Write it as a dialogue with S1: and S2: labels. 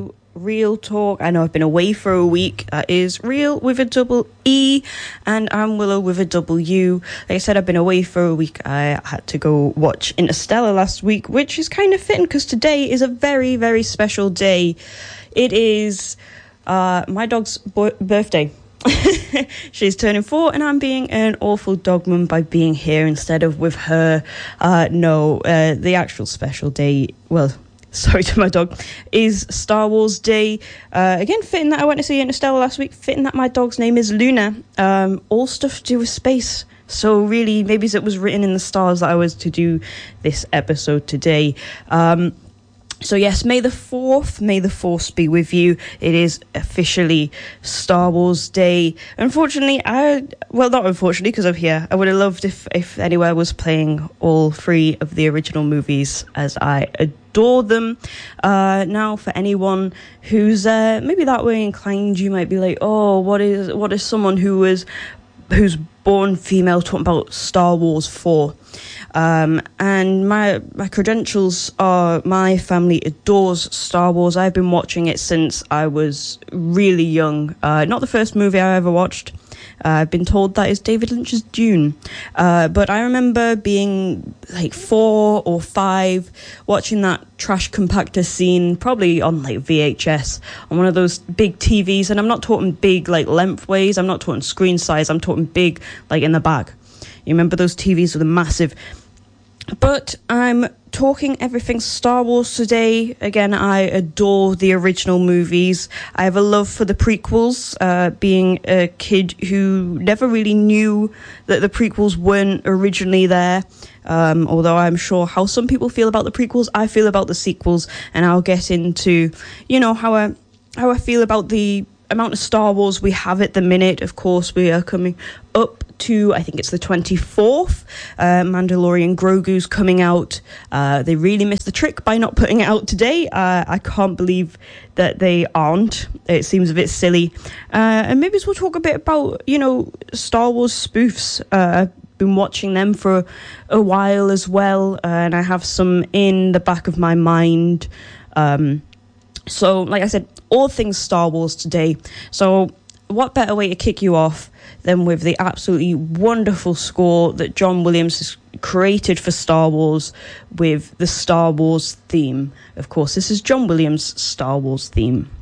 S1: to Real Talk. I know I've been away for a week. That is Real with a double E, and I'm Willow with a W. Like I said, I've been away for a week. I had to go watch Interstellar last week, which is kind of fitting because today is a very, very special day. It is my dog's birthday. She's turning 4 and I'm being an awful dog mum by being here instead of with her. The actual special day, well, sorry to my dog, is Star Wars Day. Again, fitting that I went to see Interstellar last week, fitting that my dog's name is Luna. All stuff to do with space. So really, maybe it was written in the stars that I was to do this episode today. So yes, May the 4th be with you. It is officially Star Wars Day. Unfortunately, not unfortunately, because I'm here. I would have loved if Anywhere was playing all 3 of the original movies, as I adore them. Now, for anyone who's maybe that way inclined, you might be like, oh, what is someone who's born female talking about Star Wars for? And my credentials are my family adores Star Wars. I've been watching it since I was really young. Not the first movie I ever watched. I've been told that is David Lynch's Dune. But I remember being like 4 or 5, watching that trash compactor scene, probably on like VHS, on one of those big TVs. And I'm not talking big like lengthways, I'm not talking screen size, I'm talking big like in the back. You remember those TVs with the massive... But I'm talking everything Star Wars today. Again, I adore the original movies. I have a love for the prequels, being a kid who never really knew that the prequels weren't originally there. Although I'm sure how some people feel about the prequels, I feel about the sequels, and I'll get into, how I feel about the amount of Star Wars we have at the minute. Of course, we are coming up to, I think it's the 24th. Mandalorian Grogu's coming out. They really missed the trick by not putting it out today. I can't believe that they aren't. It seems a bit silly. And maybe we'll talk a bit about, Star Wars spoofs. I've been watching them for a while as well, and I have some in the back of my mind. So, like I said, all things Star Wars today. So what better way to kick you off than with the absolutely wonderful score that John Williams has created for Star Wars with the Star Wars theme. Of course, this is John Williams' Star Wars theme.